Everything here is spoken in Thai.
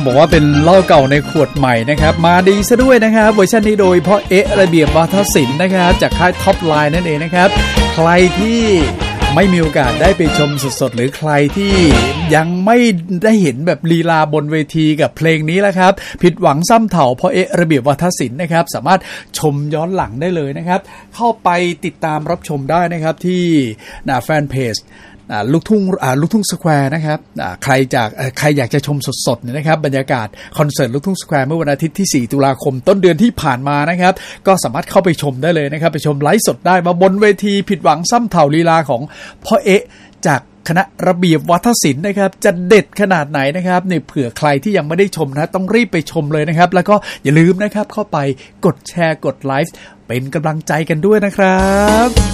บอกว่าเป็นเหล้าเก่าในขวดใหม่นะครับมาดีซะด้วยนะครับเวอร์ชันนี้โดยเพราะระเบียบวาทศิลป์นะครับจากค่ายท็อปไลน์นั่นเองนะครับใครที่ไม่มีโอกาสได้ไปชมสดๆหรือใครที่ยังไม่ได้เห็นแบบลีลาบนเวทีกับเพลงนี้แล้วครับผิดหวังซ้ำเถ่าเพราะระเบียบวาทศิลป์นะครับสามารถชมย้อนหลังได้เลยนะครับเข้าไปติดตามรับชมได้นะครับที่แฟนเพจลูกทุ่งสแควร์นะครับใครอยากจะชมสดๆเนี่ยนะครับบรรยากาศคอนเสิร์ตลูกทุ่งสแควร์เมื่อวันอาทิตย์ที่4ตุลาคมต้นเดือนที่ผ่านมานะครับก็สามารถเข้าไปชมได้เลยนะครับไปชมไลฟ์สดได้มาบนเวทีผิดหวังซ้ำเถ่าลีลาของพ่อจากคณะระเบียบวาทศิลป์นะครับจะเด็ดขนาดไหนนะครับเนี่ยเผื่อใครที่ยังไม่ได้ชมนะต้องรีบไปชมเลยนะครับแล้วก็อย่าลืมนะครับเข้าไปกดแชร์กดไลฟ์เป็นกำลังใจกันด้วยนะครับ